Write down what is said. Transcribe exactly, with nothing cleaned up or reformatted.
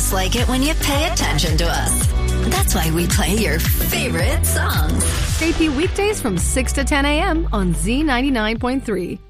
just like it when you pay attention to us. That's why we play your favorite songs. J P weekdays from six to ten a.m. on Z ninety-nine point three.